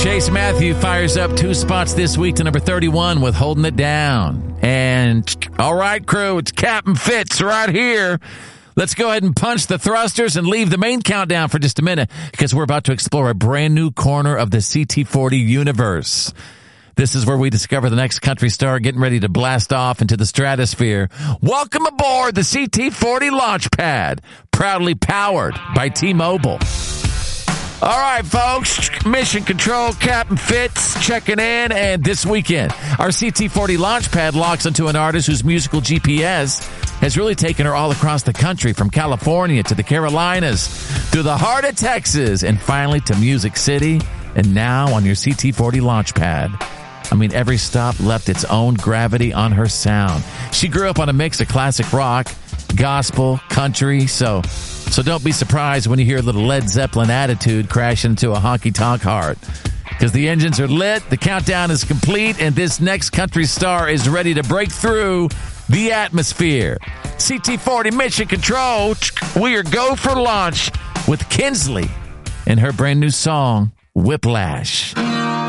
Chase Matthew fires up 2 spots this week to number 31 with Holding It Down. And, all right, crew, it's Captain Fitz right here. Let's go ahead and punch the thrusters and leave the main countdown for just a minute because we're about to explore a brand new corner of the CT40 universe. This is where we discover the next country star getting ready to blast off into the stratosphere. Welcome aboard the CT40 launch pad, proudly powered by T-Mobile. All right, folks, Mission Control, Captain Fitz checking in, and this weekend, our CT40 launch pad locks onto an artist whose musical GPS has really taken her all across the country, from California to the Carolinas, through the heart of Texas, and finally to Music City, and now on your CT40 launch pad. I mean, every stop left its own gravity on her sound. She grew up on a mix of classic rock, gospel, country, so don't be surprised when you hear a little Led Zeppelin attitude crash into a honky-tonk heart. Because the engines are lit, the countdown is complete, and this next country star is ready to break through the atmosphere. CT40 Mission Control, we are go for launch with Kinsley and her brand new song, Whiplash.